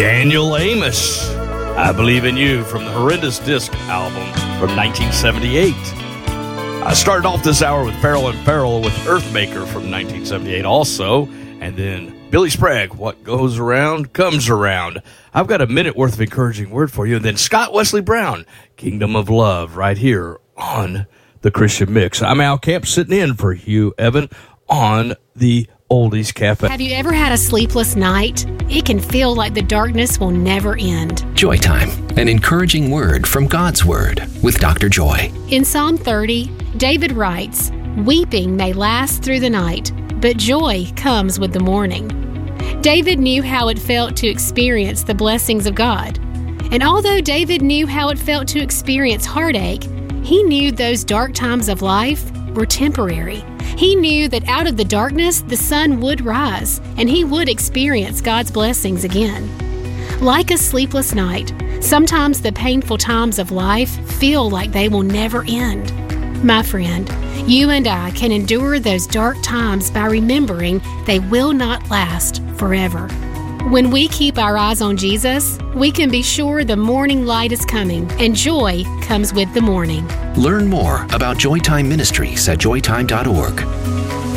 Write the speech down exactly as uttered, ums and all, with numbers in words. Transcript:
Daniel Amos, I Believe in You, from the Horrendous Disc album from nineteen seventy-eight. I started off this hour with Farrell and Farrell with Earthmaker from nineteen seventy-eight also, and then Billy Sprague, What Goes Around Comes Around. I've got a minute worth of encouraging word for you, and then Scott Wesley Brown, Kingdom of Love, right here on the Christian Mix. I'm Al Camp, sitting in for Hugh Evan on the Oldies Cafe. Have you ever had a sleepless night? It can feel like the darkness will never end. Joy Time, an encouraging word from God's Word with Doctor Joy. In Psalm thirty, David writes, "Weeping may last through the night, but joy comes with the morning." David knew how it felt to experience the blessings of God. And although David knew how it felt to experience heartache, he knew those dark times of life were temporary. He knew that out of the darkness, the sun would rise, and he would experience God's blessings again. Like a sleepless night, sometimes the painful times of life feel like they will never end. My friend, you and I can endure those dark times by remembering they will not last forever. When we keep our eyes on Jesus, we can be sure the morning light is coming, and joy comes with the morning. Learn more about Joy Time Ministries at joy time dot org.